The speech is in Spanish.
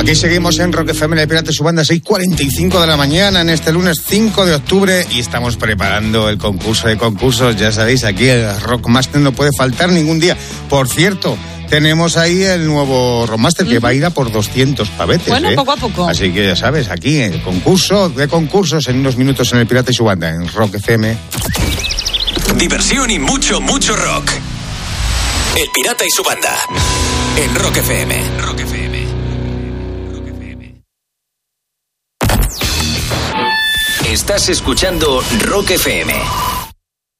Aquí seguimos en Rock FM, el Pirata y su banda, 6:45 de la mañana, en este lunes 5 de octubre, y estamos preparando el concurso de concursos. Ya sabéis, aquí el Rockmaster no puede faltar ningún día. Por cierto, tenemos ahí el nuevo Rockmaster que va a ir a por 200 pavetes. Bueno, poco a poco. Así que ya sabes, aquí el concurso de concursos en unos minutos en el Pirata y su banda, en Rock FM. Diversión y mucho rock. El Pirata y su banda, en Rock FM. Rock FM. Estás escuchando Rock FM.